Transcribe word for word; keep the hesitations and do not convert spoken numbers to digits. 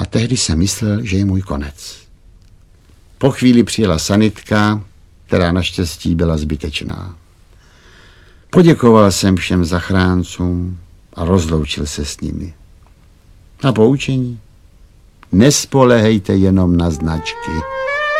tehdy jsem myslel, že je můj konec. Po chvíli přijela sanitka, která naštěstí byla zbytečná. Poděkoval jsem všem zachráncům a rozloučil se s nimi. Na poučení: nespolehejte jenom na značky.